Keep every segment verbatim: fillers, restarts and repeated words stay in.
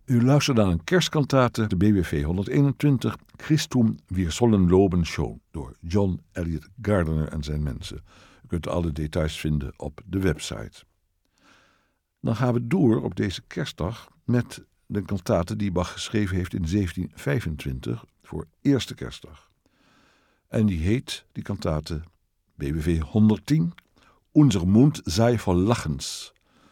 U luistert naar een kerstkantate, de B W V honderdeenentwintig, Christum wir sollen loben schon, door John Eliot Gardiner en zijn mensen. U kunt alle details vinden op de website. Dan gaan we door op deze kerstdag met de kantate die Bach geschreven heeft in zeventien vijfentwintig voor eerste kerstdag. En die heet, die kantate, B W V honderdtien, Unser Mund sei voll Lachens.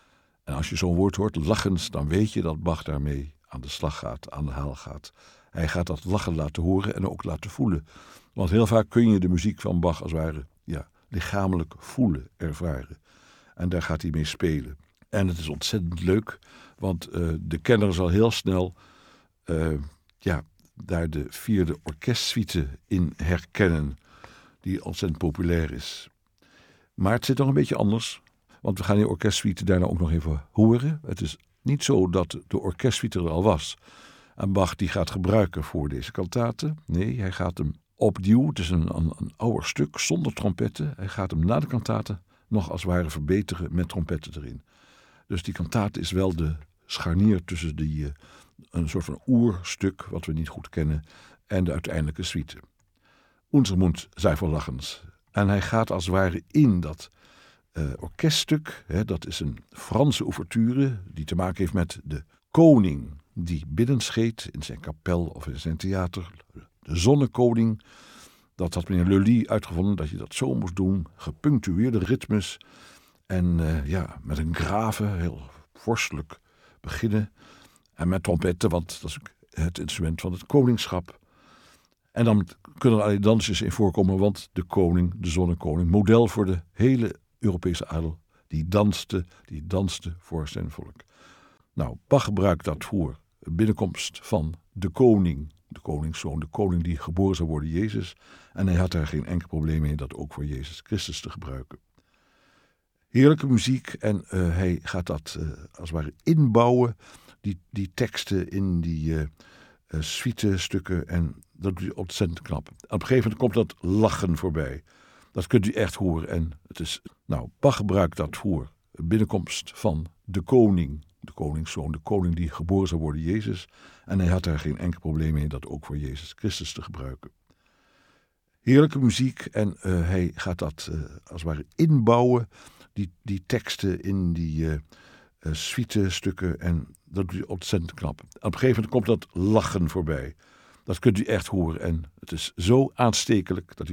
En als je zo'n woord hoort, lachens, dan weet je dat Bach daarmee aan de slag gaat, aan de haal gaat. Hij gaat dat lachen laten horen en ook laten voelen. Want heel vaak kun je de muziek van Bach als het ware ja, lichamelijk voelen, ervaren. En daar gaat hij mee spelen. En het is ontzettend leuk, want uh, de kenner zal heel snel uh, ja, daar de vierde orkestsuite in herkennen, die ontzettend populair is. Maar het zit nog een beetje anders. Want we gaan die orkestsuite daarna ook nog even horen. Het is niet zo dat de orkestsuite er al was. En Bach die gaat gebruiken voor deze kantate. Nee, hij gaat hem opnieuw. Het is een, een, een ouder stuk zonder trompetten. Hij gaat hem na de kantate nog als het ware verbeteren met trompetten erin. Dus die kantate is wel de scharnier tussen die, uh, een soort van oerstuk wat we niet goed kennen en de uiteindelijke suite. Unser Mund sei voll Lachens. En hij gaat als het ware in dat Uh, orkeststuk, hè, dat is een Franse ouverture die te maken heeft met de koning die binnenscheet in zijn kapel of in zijn theater. De zonnekoning, dat had meneer Lully uitgevonden dat je dat zo moest doen, gepunctueerde ritmes en uh, ja, met een grave, heel vorstelijk beginnen en met trompetten, want dat is het instrument van het koningschap. En dan kunnen er allerlei dansjes in voorkomen, want de koning, de zonnekoning, model voor de hele Europese adel, die danste, die danste voor zijn volk. Nou, Bach gebruikt dat voor de binnenkomst van de koning, de koningszoon, de koning die geboren zou worden, Jezus. En hij had daar geen enkel probleem mee dat ook voor Jezus Christus te gebruiken. Heerlijke muziek en uh, hij gaat dat uh, als het ware inbouwen, die, die teksten in die uh, uh, suite-stukken en dat doet hij ontzettend knap. En op een gegeven moment komt dat lachen voorbij. Dat kunt u echt horen. En het is, nou, Bach gebruikt dat voor de binnenkomst van de koning, de koningszoon, de koning die geboren zou worden, Jezus. En hij had daar geen enkel probleem mee dat ook voor Jezus Christus te gebruiken. Heerlijke muziek en uh, hij gaat dat uh, als het ware inbouwen, die, die teksten in die uh, uh, suite-stukken en dat doet hij ontzettend knap. En op een gegeven moment komt dat lachen voorbij. Dat kunt u echt horen en het is zo aanstekelijk dat u